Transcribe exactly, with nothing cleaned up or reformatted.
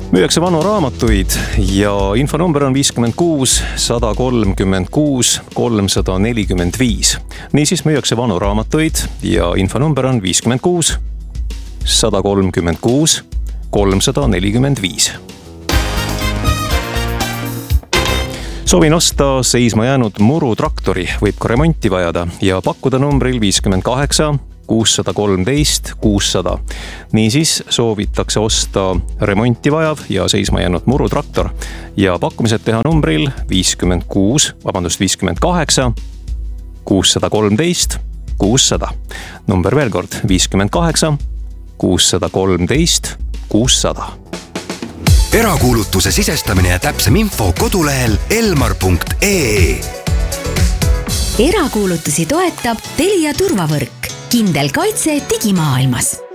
Müüakse vanu raamatuid ja infonumber on viiskümmend kuus, sada kolmkümmend kuus, kolmsada nelikümmend viis. Niisiis müüakse vanu raamatuid ja infonumber on viiskümmend kuus, sada kolmkümmend kuus, kolmsada nelikümmend viis. Soovin osta seisma jäänud murutraktori, võib ka remonti vajada ja pakkuda numbril viiskümmend kaheksa, kuussada kolmteist, kuussada. Niisiis soovitakse osta remonti vajav ja seisma jäänud murutraktor ja pakkumised teha numbril viiskümmend kuus, vabandust, viiskümmend kaheksa, kuussada kolmteist, kuussada. Number veel kord viiskümmend kaheksa, kuussada kolmteist, kuussada. Erakuulutuse sisestamine ja täpsem info kodulehel elmar punkt ee. Erakuulutusi toetab Telia turvavõrk. Kindel kaitse digimaailmas.